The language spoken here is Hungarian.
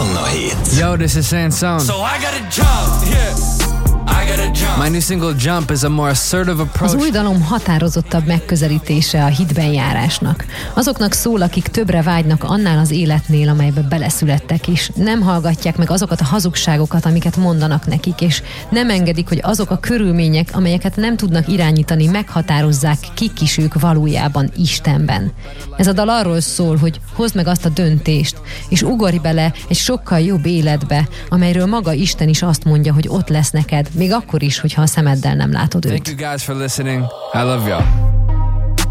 Manna Hit. Yo, this is Sansone. So I gotta jump, yeah. My new single Jump is a more assertive approach. Az új dalom határozottabb megközelítése a hitben járásnak. Azoknak szól, akik többre vágynak annál az életnél, amelybe beleszülettek is. Nem hallgatják meg azokat a hazugságokat, amiket mondanak nekik, és nem engedik, hogy azok a körülmények, amelyeket nem tudnak irányítani, meghatározzák, kik is ők valójában Istenben. Ez a dal arról szól, hogy hozd meg azt a döntést, és ugorj bele egy sokkal jobb életbe, amelyről maga Isten is azt mondja, hogy ott lesz neked, még akkor is, hogyha a szemeddel nem látod őt. Thank you guys for listening. I love y'all.